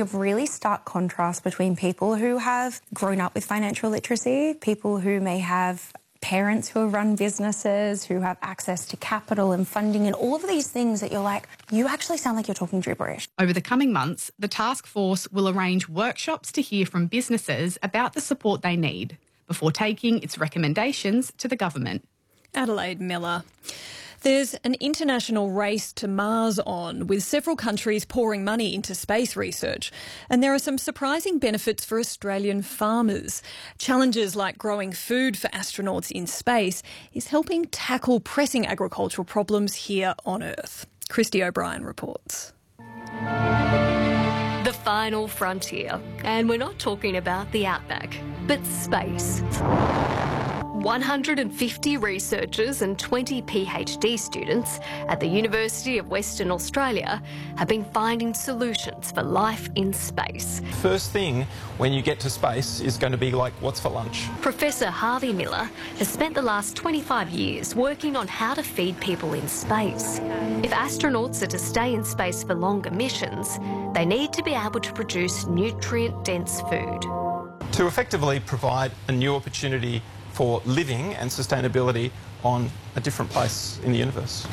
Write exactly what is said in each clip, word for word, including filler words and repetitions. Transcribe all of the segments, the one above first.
a really stark contrast between people who have grown up with financial literacy, people who may have parents who have run businesses, who have access to capital and funding and all of these things that you're like, you actually sound like you're talking gibberish. Over the coming months, the task force will arrange workshops to hear from businesses about the support they need before taking its recommendations to the government. Adelaide Miller. There's an international race to Mars on, with several countries pouring money into space research. And there are some surprising benefits for Australian farmers. Challenges like growing food for astronauts in space is helping tackle pressing agricultural problems here on Earth. Christy O'Brien reports. The final frontier. And we're not talking about the outback, but space. one hundred fifty researchers and twenty PhD students at the University of Western Australia have been finding solutions for life in space. First thing when you get to space is going to be like, what's for lunch? Professor Harvey Miller has spent the last twenty-five years working on how to feed people in space. If astronauts are to stay in space for longer missions, they need to be able to produce nutrient-dense food. To effectively provide a new opportunity for living and sustainability on a different place in the universe.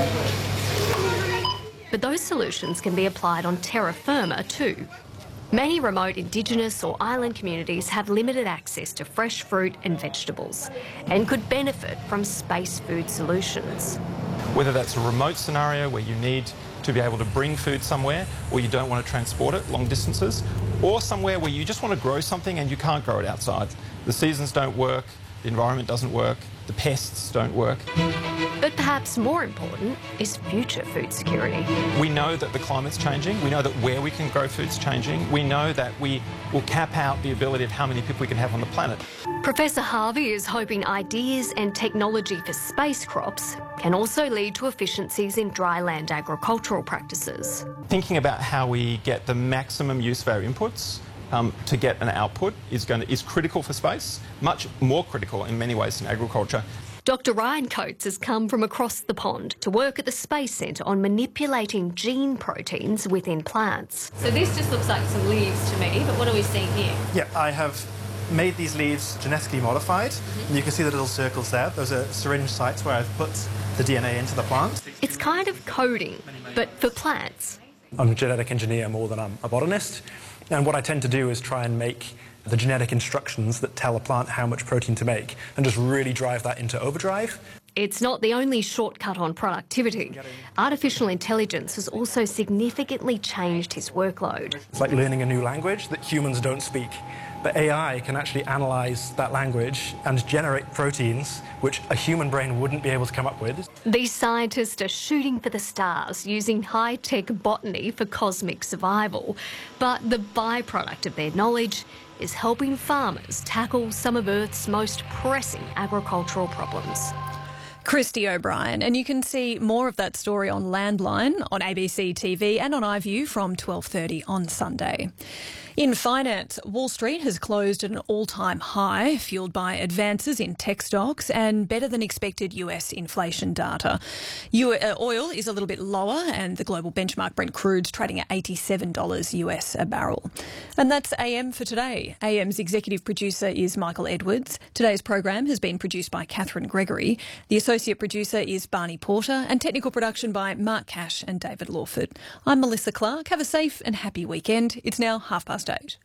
But those solutions can be applied on terra firma too. Many remote Indigenous or island communities have limited access to fresh fruit and vegetables and could benefit from space food solutions. Whether that's a remote scenario where you need to be able to bring food somewhere or you don't want to transport it long distances, or somewhere where you just want to grow something and you can't grow it outside. The seasons don't work, the environment doesn't work, the pests don't work. But perhaps more important is future food security. We know that the climate's changing, we know that where we can grow food's changing, we know that we will cap out the ability of how many people we can have on the planet. Professor Harvey is hoping ideas and technology for space crops can also lead to efficiencies in dry land agricultural practices. Thinking about how we get the maximum use of our inputs Um, to get an output is going to, is critical for space, much more critical in many ways than agriculture. Doctor Ryan Coates has come from across the pond to work at the Space Centre on manipulating gene proteins within plants. So this just looks like some leaves to me, but what are we seeing here? Yeah, I have made these leaves genetically modified, mm-hmm. and you can see the little circles there. Those are syringe sites where I've put the D N A into the plant. It's kind of coding, but for plants. I'm a genetic engineer more than I'm a botanist. And what I tend to do is try and make the genetic instructions that tell a plant how much protein to make and just really drive that into overdrive. It's not the only shortcut on productivity. Artificial intelligence has also significantly changed his workload. It's like learning a new language that humans don't speak. But A I can actually analyse that language and generate proteins which a human brain wouldn't be able to come up with. These scientists are shooting for the stars using high-tech botany for cosmic survival. But the byproduct of their knowledge is helping farmers tackle some of Earth's most pressing agricultural problems. Christy O'Brien, and you can see more of that story on Landline, on A B C T V and on iView from twelve thirty on Sunday. In finance, Wall Street has closed at an all-time high, fuelled by advances in tech stocks and better than expected U S inflation data. U- uh, oil is a little bit lower and the global benchmark Brent crude's trading at eighty-seven dollars U S a barrel. And that's A M for today. A M's executive producer is Michael Edwards. Today's program has been produced by Catherine Gregory. The associate producer is Barney Porter and technical production by Mark Cash and David Lawford. I'm Melissa Clark. Have a safe and happy weekend. It's now half past eight.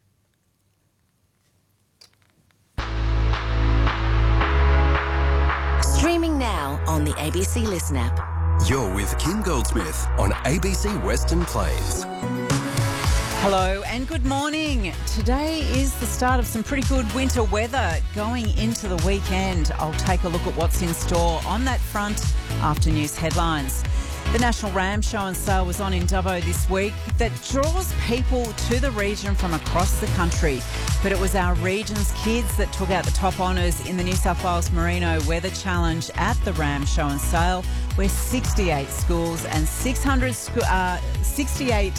Streaming now on the A B C Listen app. You're with Kim Goldsmith on A B C Western Plains. Hello and good morning. Today is the start of some pretty good winter weather going into the weekend. I'll take a look at what's in store on that front after news headlines. The National Ram Show and Sale was on in Dubbo this week that draws people to the region from across the country. But it was our region's kids that took out the top honours in the New South Wales Merino Weather Challenge at the Ram Show and Sale, where sixty-eight schools and six hundred sco- uh, sixty-eight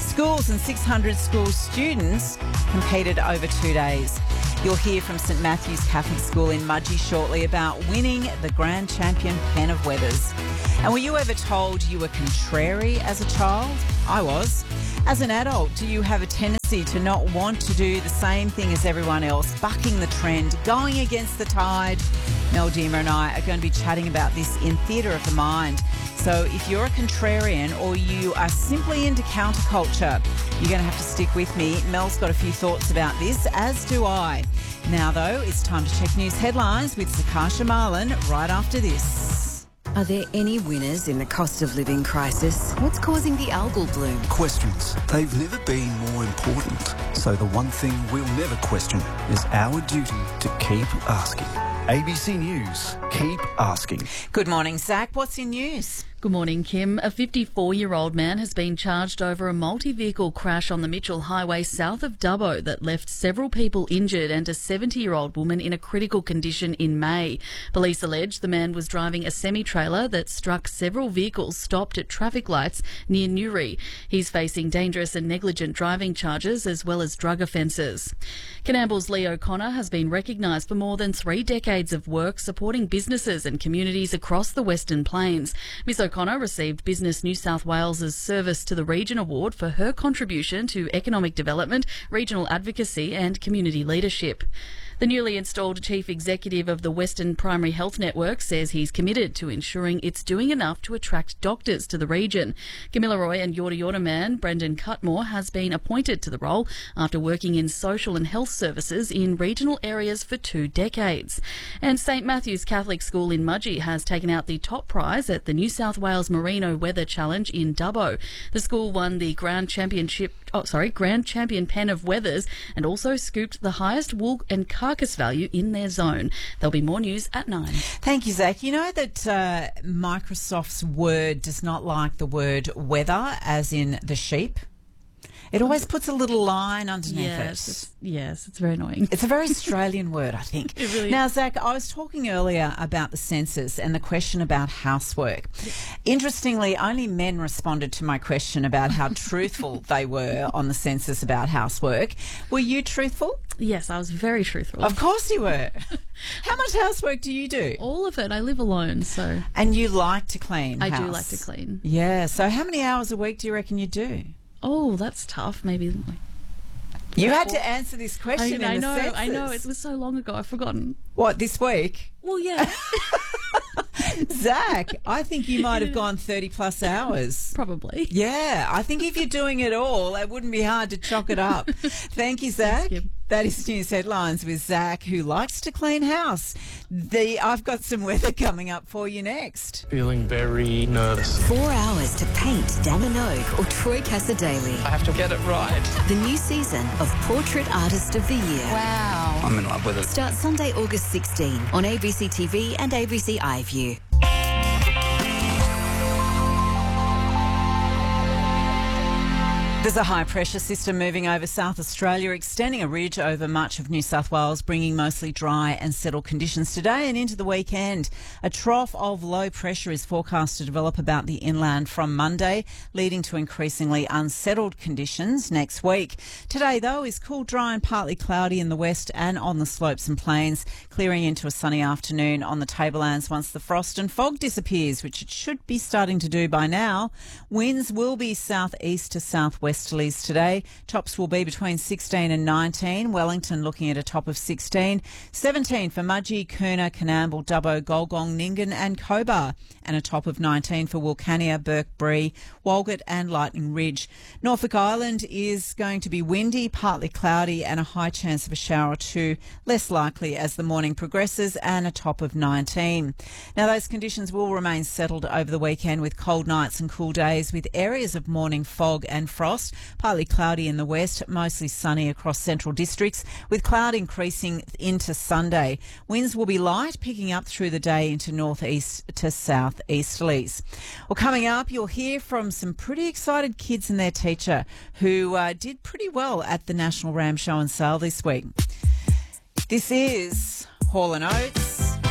Schools and six hundred school students competed over two days. You'll hear from St Matthew's Catholic School in Mudgee shortly about winning the Grand Champion Pen of Weathers. And were you ever told you were contrary as a child? I was. As an adult, do you have a tendency to not want to do the same thing as everyone else, bucking the trend, going against the tide? Mel Deemer and I are going to be chatting about this in Theatre of the Mind. So if you're a contrarian or you are simply into counterculture, you're going to have to stick with me. Mel's got a few thoughts about this, as do I. Now, though, it's time to check news headlines with Zakasha Marlin right after this. Are there any winners in the cost of living crisis? What's causing the algal bloom? Questions. They've never been more important. So the one thing we'll never question is our duty to keep asking. A B C News. Keep asking. Good morning, Zach. What's in news? Good morning, Kim. A fifty-four-year-old man has been charged over a multi-vehicle crash on the Mitchell Highway south of Dubbo that left several people injured and a seventy-year-old woman in a critical condition in May. Police allege the man was driving a semi-trailer that struck several vehicles stopped at traffic lights near Newry. He's facing dangerous and negligent driving charges as well as drug offences. Canamble's Lee O'Connor has been recognised for more than three decades of work supporting businesses and communities across the Western Plains. Miss O'Connor received Business New South Wales's Service to the Region Award for her contribution to economic development, regional advocacy and community leadership. The newly installed Chief Executive of the Western Primary Health Network says he's committed to ensuring it's doing enough to attract doctors to the region. Kamilaroi and Yorta Yorta man Brendan Cutmore has been appointed to the role after working in social and health services in regional areas for two decades. And St Matthew's Catholic School in Mudgee has taken out the top prize at the New South Wales Merino Weather Challenge in Dubbo. The school won the Grand Championship, oh sorry, Grand Champion Pen of Weathers and also scooped the highest wool and carcass value in their zone. There'll be more news at nine. Thank you, Zach. You know that uh, Microsoft's Word does not like the word weather, as in the sheep? It always puts a little line underneath yes, it. It's, yes, it's very annoying. It's a very Australian word, I think. It really now, is. Zach, I was talking earlier about the census and the question about housework. Yeah. Interestingly, only men responded to my question about how truthful they were on the census about housework. Were you truthful? Yes, I was very truthful. Of course you were. How much housework do you do? All of it. I live alone, so... And you like to clean I house? do like to clean. Yeah. So how many hours a week do you reckon you do? Oh, that's tough. Maybe... You had to answer this question I, in I the know, census. I know. It was so long ago. I've forgotten. What, this week? Well, yeah. Zach, I think you might have gone thirty plus hours. Probably. Yeah, I think if you're doing it all, it wouldn't be hard to chalk it up. Thank you, Zach. Thanks, that is News Headlines with Zach, who likes to clean house. The I've got some weather coming up for you next. Feeling very nervous. Four hours to paint Damon Oak or Troy Cassar-Daley. I have to get it right. The new season of Portrait Artist of the Year. Wow. I'm in love with it. Starts Sunday, August sixteenth on A B C T V and A B C iView. There's a high-pressure system moving over South Australia, extending a ridge over much of New South Wales, bringing mostly dry and settled conditions today and into the weekend. A trough of low pressure is forecast to develop about the inland from Monday, leading to increasingly unsettled conditions next week. Today, though, is cool, dry and partly cloudy in the west and on the slopes and plains, clearing into a sunny afternoon on the tablelands once the frost and fog disappears, which it should be starting to do by now. Winds will be southeast to southwest westerlies today. Tops will be between sixteen and nineteen. Wellington looking at a top of sixteen. seventeen for Mudgee, Coona, Canamble, Dubbo, Golgong, Nyngan and Cobar. And a top of nineteen for Wilcannia, Burke-Bree, Walgett and Lightning Ridge. Norfolk Island is going to be windy, partly cloudy and a high chance of a shower or two. Less likely as the morning progresses and a top of nineteen. Now those conditions will remain settled over the weekend with cold nights and cool days with areas of morning fog and frost. Partly cloudy in the west, mostly sunny across central districts, with cloud increasing into Sunday. Winds will be light, picking up through the day into northeast to southeasterlies. Well, coming up, you'll hear from some pretty excited kids and their teacher who uh, did pretty well at the National Ram Show and Sale this week. This is Hall and Oates.